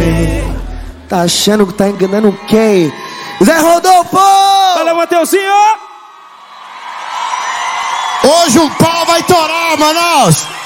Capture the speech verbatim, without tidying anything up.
Tá achando que tá enganando quem? Zé Rodolfo! Valeu, Mateuzinho! Hoje o pau vai torar, Manaus!